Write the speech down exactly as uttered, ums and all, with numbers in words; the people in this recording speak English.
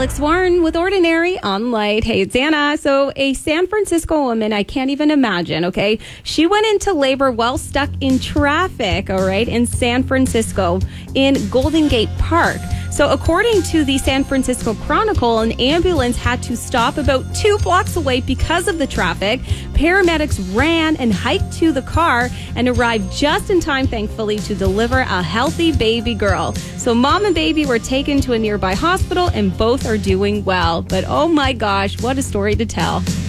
Alex Warren with Ordinary on Light. Hey, it's Anna. So a San Francisco woman, I can't even imagine, okay? She went into labor while stuck in traffic, all right, in San Francisco in Golden Gate Park. So according to the San Francisco Chronicle, an ambulance had to stop about two blocks away because of the traffic. Paramedics ran and hiked to the car and arrived just in time, thankfully, to deliver a healthy baby girl. So mom and baby were taken to a nearby hospital and both are doing well. But oh my gosh, what a story to tell.